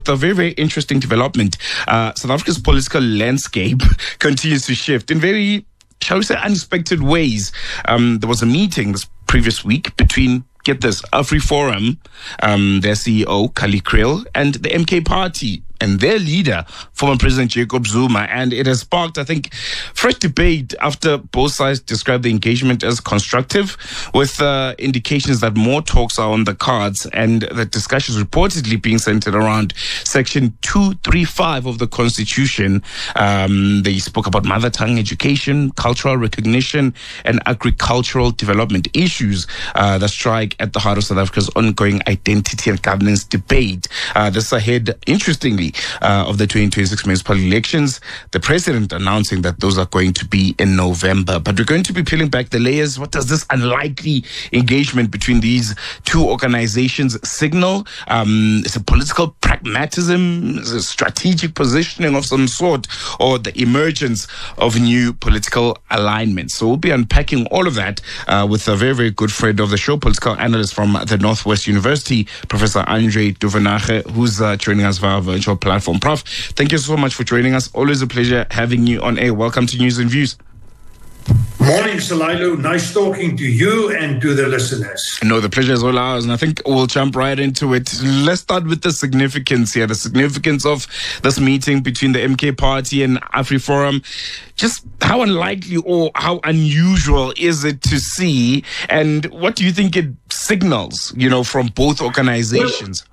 A very, very interesting development. South Africa's political landscape continues to shift in very, shall we say, unexpected ways. There was a meeting this previous week between, get this, AfriForum, their CEO, Kali Kriel, and the MK Party and their leader, former President Jacob Zuma. And it has sparked, I think, fresh debate after both sides described the engagement as constructive, with indications that more talks are on the cards, and that discussions reportedly being centered around Section 235 of the Constitution. They spoke about mother tongue education, cultural recognition, and agricultural development issues that strike at the heart of South Africa's ongoing identity and governance debate. This ahead, interestingly, of the 2026 municipal elections, the president announcing that those are going to be in November. But we're going to be peeling back the layers. What does this unlikely engagement between these two organizations signal? Is it political pragmatism? Is it strategic positioning of some sort, or the emergence of new political alignments? So we'll be unpacking all of that with a very, very good friend of the show, political analyst from the Northwest University, Professor Andre Duvenage, who's joining us via virtual platform. Prof, thank you so much for joining us. Always a pleasure having you on air. Welcome to News and Views. Morning, Salailu. Nice talking to you and to the listeners. No, the pleasure is all ours, and I think we'll jump right into it. Let's start with the significance here, the significance of this meeting between the MK Party and AfriForum. Just how unlikely or how unusual is it to see, and what do you think it signals, from both organizations?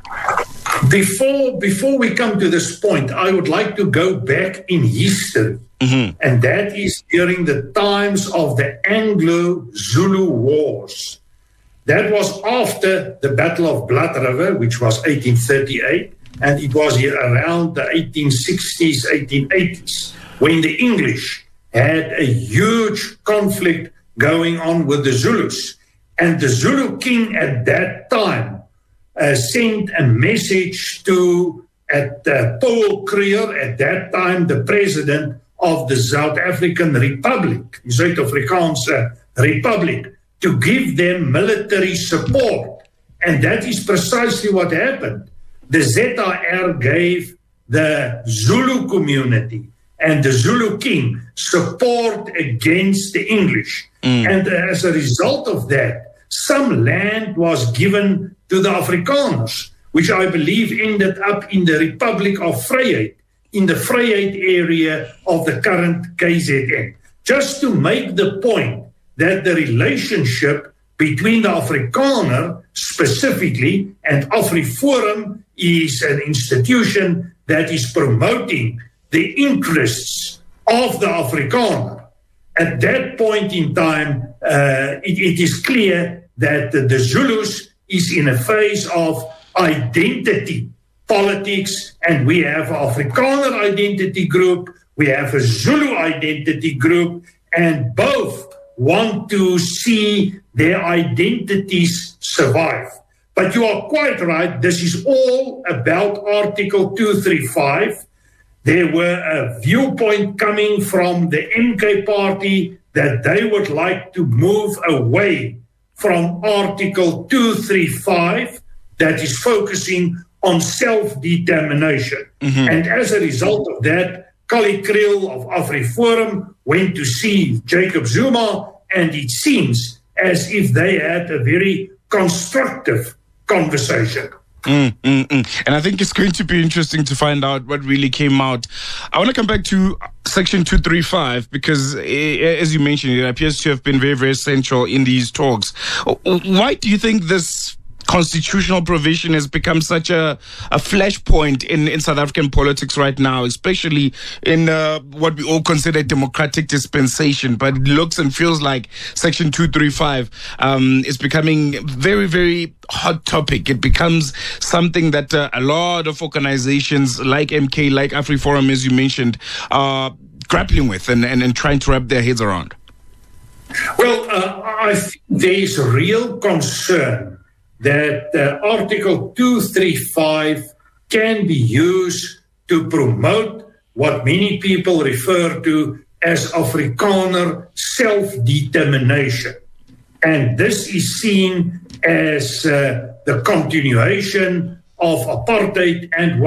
Before we come to this point, I would like to go back in history. And that is during the times of the Anglo-Zulu Wars. That was after the Battle of Blood River, which was 1838, and it was around the 1860s, 1880s, when the English had a huge conflict going on with the Zulus. And the Zulu king at that time sent a message to Paul Kruger, at that time the president of the South African Republic, the Suid-Afrikaanse Republic, to give them military support. And that is precisely what happened. The ZAR gave the Zulu community and the Zulu king support against the English. And as a result of that, some land was given to the Afrikaners, which I believe ended up in the Republic of Vryheid, in the Vryheid area of the current KZN. Just to make the point that the relationship between the Afrikaner specifically and AfriForum is an institution that is promoting the interests of the Afrikaner. At that point in time, it is clear that the Zulus is in a phase of identity politics, and we have an Afrikaner identity group, we have a Zulu identity group, and both want to see their identities survive. But you are quite right, this is all about Article 235. There were a viewpoint coming from the MK Party that they would like to move away from Article 235, that is focusing on self-determination. And as a result of that, Kali Kriel of AfriForum went to see Jacob Zuma, and it seems as if they had a very constructive conversation. And I think it's going to be interesting to find out what really came out. I want to come back to Section 235 because, as you mentioned, it appears to have been very, very central in these talks. Why do you think this constitutional provision has become such a flashpoint in South African politics right now, especially in what we all consider democratic dispensation? But it looks and feels like Section 235 is becoming very, very hot topic. It becomes something that a lot of organizations like MK, like AfriForum, as you mentioned, are grappling with and trying to wrap their heads around. Well, I think there is a real concern that Article 235 can be used to promote what many people refer to as Afrikaner self-determination. And this is seen as the continuation of apartheid and